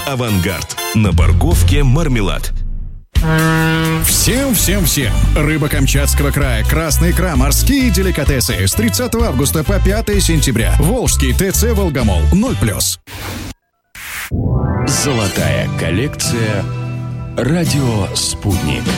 «Авангард». На парковке «Мармелад». Всем! Рыба Камчатского края, красная икра, морские деликатесы. С 30 августа по 5 сентября. Волжский ТЦ «Волгомол». 0+. Золотая коллекция «Радио Спутник».